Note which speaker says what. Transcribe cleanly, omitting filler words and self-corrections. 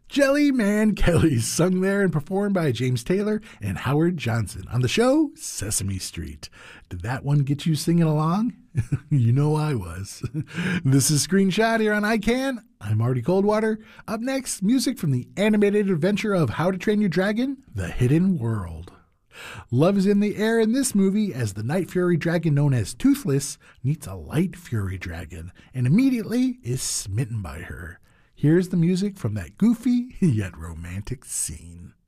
Speaker 1: Jelly Man Kelly, sung there and performed by James Taylor and Howard Johnson on the show Sesame Street. Did that one get you singing along? You know I was. This is Screenshot here on iCan. I'm Marty Coldwater. Up next, music from the animated adventure of How to Train Your Dragon, The Hidden World. Love is in the air in this movie as the Night Fury dragon known as Toothless meets a Light Fury dragon and immediately is smitten by her. Here's the music from that goofy yet romantic scene.